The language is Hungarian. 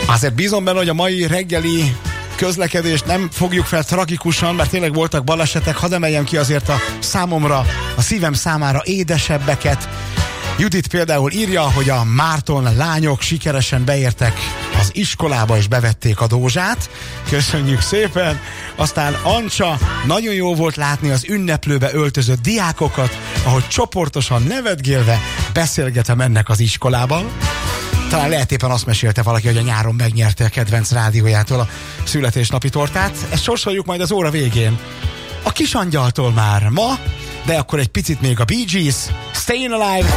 Azért bízom benne, hogy a mai reggeli közlekedést nem fogjuk fel tragikusan, mert tényleg voltak balesetek, hadd emeljem ki azért a számomra, a szívem számára édesebbeket. Judit például írja, hogy a Márton lányok sikeresen beértek az iskolába és bevették a dózsát. Köszönjük szépen! Aztán Ancsa, nagyon jó volt látni az ünneplőbe öltözött diákokat, ahogy csoportosan nevetgélve beszélgetve mennek az iskolában. Talán lehet éppen azt mesélte valaki, hogy a nyáron megnyerte a kedvenc rádiójától a születésnapi tortát. Ezt sorsoljuk majd az óra végén. A Kisangyaltól már ma, de akkor egy picit még a Bee Gees, Staying Alive.